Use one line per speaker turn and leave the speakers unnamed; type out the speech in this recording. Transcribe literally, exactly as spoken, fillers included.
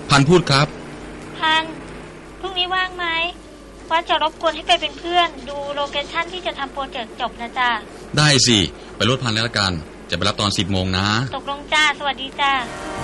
พันพูดครับ
พันพรุ่งนี้ว่างไหมว่าจะรบกวนให้ไปเป็นเพื่อนดูโลเคชั่นที่จะทำโปรเจกต์จบนะจ๊ะ
ได้สิไปรถพันแล้วกันจะไปรับตอนสิบโมงนะ
ตกลงจ้าสวัสดีจ้า